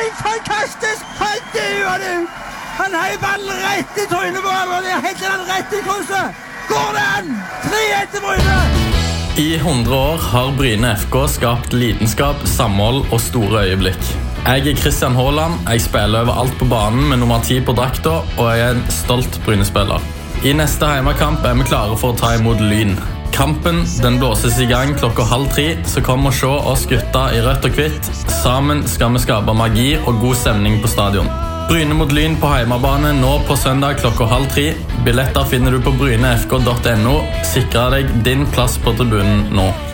helt fantastisk! Han døde du! Han har ballen rett I trynet på han, og det helt til han rett I krysset! Går det an? 3-1 til Bryne! I 100 år har Bryne FK skapt lidenskap, samhold og store øyeblikk. Jeg Christian Haaland, jeg spiller overalt på banen med nummer 10 på drakta, og jeg en stolt Bryne-spiller. I neste heimekamp vi klare for å ta imot Lyn. Kampen den blåses I gang klokka 2:30, så kom og se oss gutter I rødt og hvitt. Sammen skal vi skape magi og god stemning på stadion. Bryne mot Lyn på heimebane nå på søndag klokka 2:30. Billetter finner du på brynefk.no. Sikre deg din plass på tribunen nå.